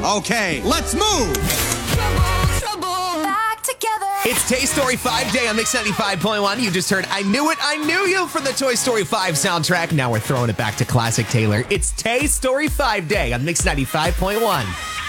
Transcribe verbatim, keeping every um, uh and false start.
Okay, let's move! Trouble, trouble, back together. It's Toy Story five Day on Mix ninety-five point one. You just heard I Knew It, I Knew You from the Toy Story five soundtrack. Now we're throwing it back to classic Taylor. It's Toy Story five Day on Mix ninety-five point one.